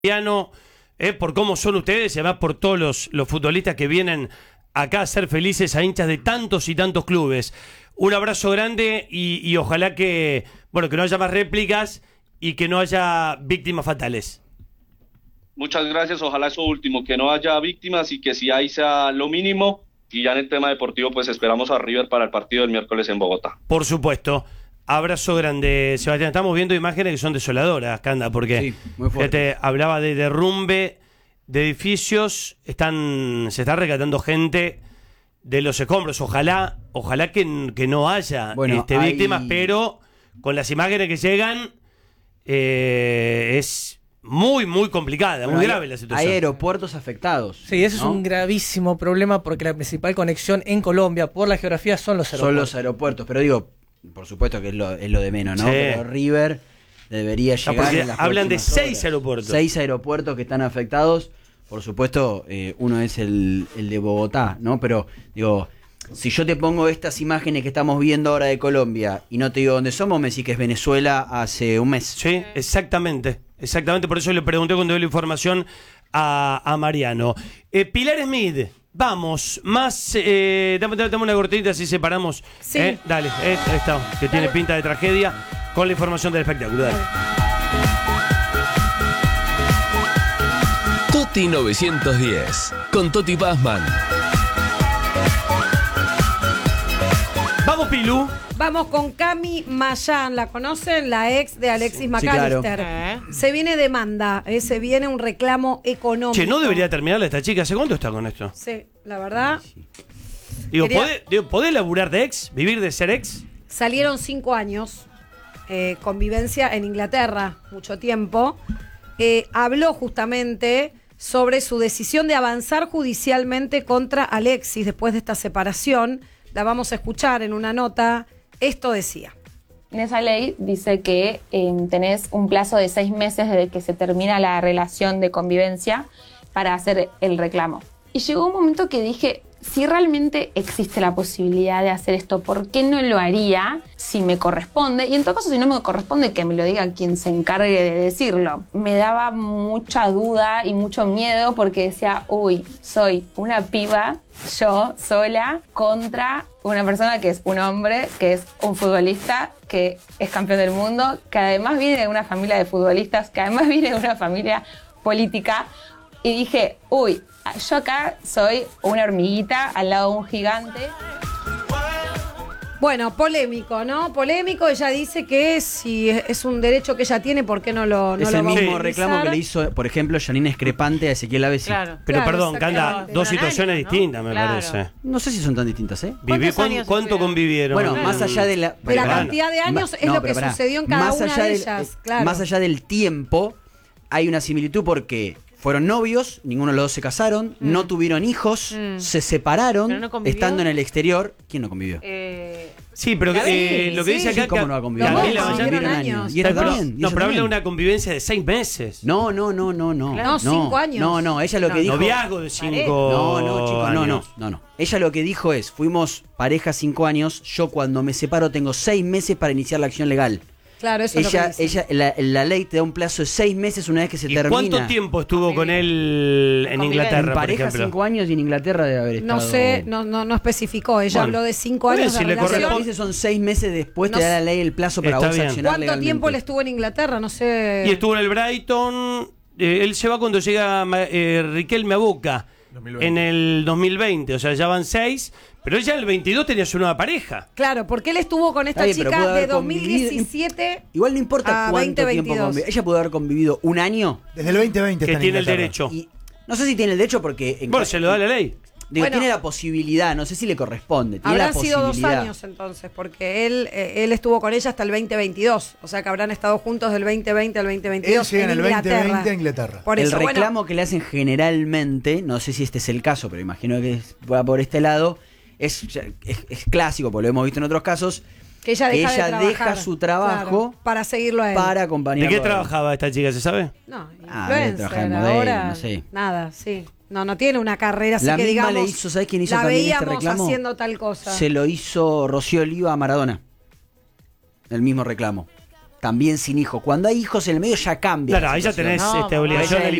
Por cómo son ustedes y además por todos los futbolistas que vienen acá a ser felices, a hinchas de tantos y tantos clubes. Un abrazo grande y ojalá que no haya más réplicas y que no haya víctimas fatales. Muchas gracias, ojalá eso último, que no haya víctimas y que si hay sea lo mínimo. Y ya en el tema deportivo pues esperamos a River para el partido del miércoles en Bogotá. Por supuesto. Abrazo grande, Sebastián. Estamos viendo imágenes que son desoladoras, Canda, porque sí, muy fuerte. Hablaba de derrumbe de edificios, se está rescatando gente de los escombros. Ojalá que no haya víctimas, pero con las imágenes que llegan es muy, muy complicada, muy grave la situación. Hay aeropuertos afectados. Sí, eso es un gravísimo problema porque la principal conexión en Colombia por la geografía son los aeropuertos. Son los aeropuertos, pero digo, por supuesto que es lo de menos, ¿no? Sí. Pero River debería llegar en las hablan de 6 horas. aeropuertos. 6 aeropuertos que están afectados. Por supuesto, uno es el de Bogotá, ¿no? Pero, digo, si yo te pongo estas imágenes que estamos viendo ahora de Colombia y no te digo dónde somos, me decís que es Venezuela hace un mes. Sí, exactamente. Por eso le pregunté cuando dio la información a Mariano. Pilar Smith, vamos, más... dame una cortita así separamos. Sí. Dale, ahí está, que tiene pinta de tragedia con la información del espectáculo. Dale. Toti 910, con Toti Pazman. Vamos, Pilu. Vamos con Cami Mayán, ¿la conocen? La ex de Alexis McAllister. Claro. Se viene demanda, se viene un reclamo económico. Che, no debería terminarla esta chica. ¿Hace cuánto está con esto? Sí, la verdad. Digo, ¿podés laburar de ex? ¿Vivir de ser ex? Salieron 5 años, convivencia en Inglaterra, mucho tiempo. Habló justamente sobre su decisión de avanzar judicialmente contra Alexis después de esta separación. La vamos a escuchar en una nota. Esto decía. En esa ley dice que tenés un plazo de 6 meses desde que se termina la relación de convivencia para hacer el reclamo. Y llegó un momento que dije, si realmente existe la posibilidad de hacer esto, ¿por qué no lo haría si me corresponde? Y en todo caso, si no me corresponde, que me lo diga quien se encargue de decirlo. Me daba mucha duda y mucho miedo porque decía, soy una piba, yo sola, contra una persona que es un hombre, que es un futbolista, que es campeón del mundo, que además viene de una familia de futbolistas, que además viene de una familia política. Y dije, yo acá soy una hormiguita al lado de un gigante. Bueno, polémico, ¿no? Polémico. Ella dice que si es un derecho que ella tiene, ¿por qué no lo es lo el va a mismo utilizar? reclamo que le hizo, por ejemplo, Janine Escrepante a Ezequiel Avesi. Claro. Pero perdón, Canda, exactamente. dos situaciones años, ¿no? distintas, me Claro. parece. No sé si son tan distintas, ¿eh? ¿Cuánto convivieron? Bueno, más allá de la... De la Bueno. cantidad de años es No, lo que pero pará. sucedió en cada Más una allá de del- ellas. Claro. Más allá del tiempo, hay una similitud porque fueron novios, ninguno de los dos se casaron, no tuvieron hijos, se separaron, ¿Pero no convivió? estando en el exterior. ¿Quién no convivió? Sí, pero lo que dice acá... Sí, ¿cómo no va a convivir? Los dos Camila Mayán- convivieron Convivieron años. Y ella Pero- también. y no, ella pero habla de también. una convivencia de 6 meses. No. No, 5 años. No, ella lo que dijo... Noviazgo de 5 No, chicos, no. Ella lo que dijo es, fuimos pareja 5 años, yo cuando me separo tengo 6 meses para iniciar la acción legal. Claro, eso es lo que dice. La ley te da un plazo de 6 meses una vez que se ¿Y termina. cuánto tiempo estuvo con él en Inglaterra, En por pareja ejemplo? 5 años y en Inglaterra debe haber estado... No sé, no especificó. Ella Bueno, habló de 5 bueno, años si de le Lo que relación. dice son 6 meses después No te da sé. la ley el plazo para Está vos bien. accionar ¿Cuánto legalmente. tiempo él estuvo en Inglaterra? No sé. Y estuvo en el Brighton. Él se va cuando llega Riquelme a Boca 2020. en el 2020. O sea, ya van 6. Pero ella en el 22 tenía su nueva pareja. Claro, porque él estuvo con esta Está bien, pero chica pudo de haber convivido- 2017 Igual no importa a cuánto 2022. tiempo convivió. Ella pudo haber convivido un año Desde el 2020 Que está en tiene el Inglaterra. derecho. y... No sé si tiene el derecho porque... Bueno, se lo da la ley. Digo, Bueno. tiene la posibilidad, no sé si le corresponde. Tiene Habrán la sido 2 posibilidad. años entonces, porque él estuvo con ella hasta el 2022. O sea que habrán estado juntos del 2020 al 2022. Él llega en el Inglaterra. 2020 a Inglaterra. Por eso, El reclamo bueno, que le hacen generalmente, no sé si este es el caso, pero imagino que va por este lado, es clásico, porque lo hemos visto en otros casos, que ella deja, que ella de trabajar, deja su trabajo claro, para seguirlo a él. para ¿De acompañarlo. qué a él. trabajaba esta chica, se sabe? No, debe trabajar influencer, en modelo, ahora no sé. nada, sí. No tiene una carrera así La que misma digamos. le hizo, ¿sabes quién hizo la también este veíamos reclamo? haciendo tal cosa. Se lo hizo Rocío Oliva a Maradona. El mismo reclamo. también sin hijos. Cuando hay hijos en el medio ya cambia. Claro, la ahí ya situación. tenés No, obligación Ahí ya